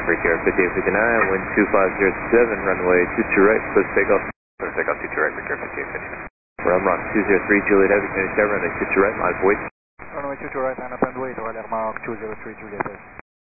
Brickyard 5859, wind 2507, runway 22 right, close takeoff. Close takeoff 22 right, Brickyard 5859. Rum Rock 203, Juliet Heavy, Unity Sky, runway 22 right, line of wait. Runway 22 right, and up and wait, Roller Mark 203, Juliet Heavy.